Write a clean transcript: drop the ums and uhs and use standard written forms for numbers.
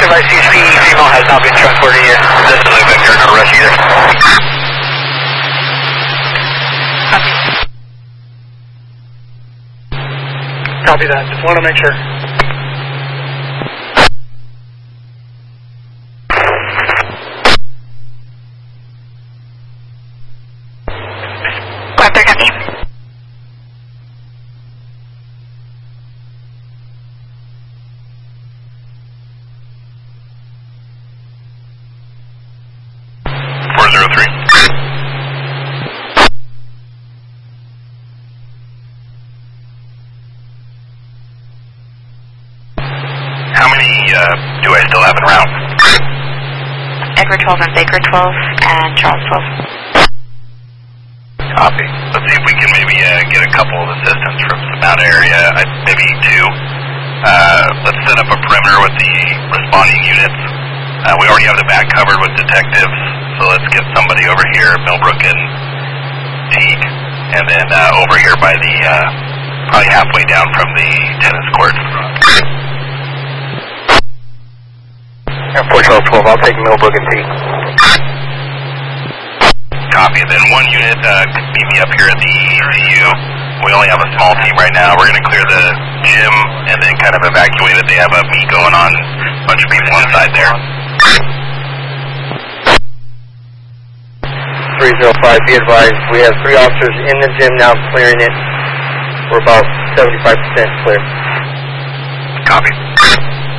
advise CSP female has not been transported yet. This is a Victor, no rush either. Copy that. Just want to make sure. Webster, copy. How many do I still have en route? Edward 12 and Baker 12 and Charles 12. Copy. Let's see if we can maybe get a couple of assistants from Sabana area, maybe two. Let's set up a perimeter with the responding units. We already have the back covered with detectives, so let's get somebody over here, Millbrook and Teague, and then over here by the, probably halfway down from the tennis court. 412, I'll take Millbrook and Teague. Copy, and then one unit could meet me up here at the ECU. We only have a small team right now. We're going to clear the gym and then kind of evacuate it. They have a meet going on, a bunch of people inside there. 305, be advised, we have 3 officers in the gym now clearing it. We're about 75% clear. Copy.